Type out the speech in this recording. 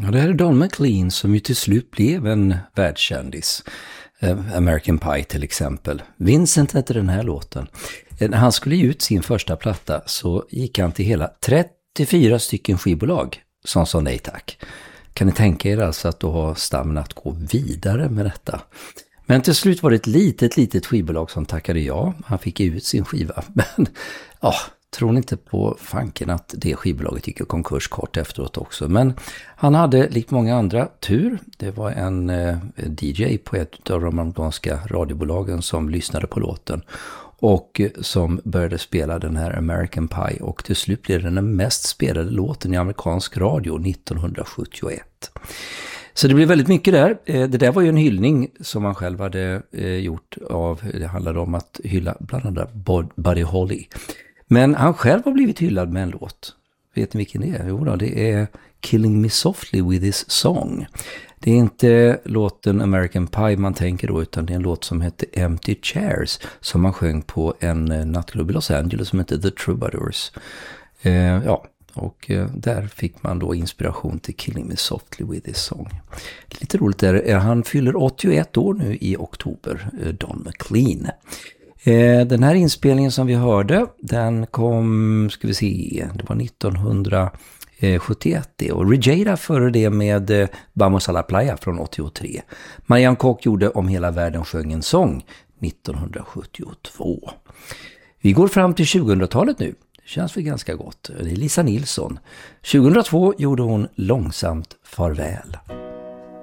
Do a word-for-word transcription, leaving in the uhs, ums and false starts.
Ja, det här är Don McLean som ju till slut blev en världskändis. American Pie till exempel. Vincent hette den här låten. När han skulle ge ut sin första platta så gick han till hela trettiofyra stycken skivbolag som sa nej tack. Kan ni tänka er alltså att då ha stammen att gå vidare med detta? Men till slut var det ett litet, litet skivbolag som tackade ja. Han fick ge ut sin skiva. Men ja, tror ni inte på fanken att det skivbolaget gick i konkurs kort efteråt också. Men han hade, likt många andra, tur. Det var en eh, D J på ett av de amerikanska radiobolagen som lyssnade på låten. Och eh, som började spela den här American Pie. Och till slut blev den den mest spelade låten i amerikansk radio nittonhundrasjuttioett. Så det blev väldigt mycket där. Det där var ju en hyllning som man själv hade gjort av, det handlade om att hylla bland annat Buddy Holly. Men han själv har blivit hyllad med en låt. Vet ni vilken det är? Jo då, det är Killing Me Softly With This Song. Det är inte låten American Pie man tänker då, utan det är en låt som heter Empty Chairs som man sjöng på en nattklubb i Los Angeles som heter The Troubadours. Eh, ja. Och eh, där fick man då inspiration till Killing Me Softly With This Song. Lite roligt är han fyller åttioett år nu i oktober, eh, Don McLean. Eh, den här inspelningen som vi hörde, den kom, ska vi se, det var nittonhundrasjuttioett det. Och Rejada före det med eh, Vamos a la Playa från åttiotre. Marianne Koch gjorde Om hela världen sjöng en sång nittonhundrasjuttiotvå. Vi går fram till tjugohundratalet nu. Känns väl ganska gott. Det är Lisa Nilsson. tjugohundratvå gjorde hon Långsamt farväl.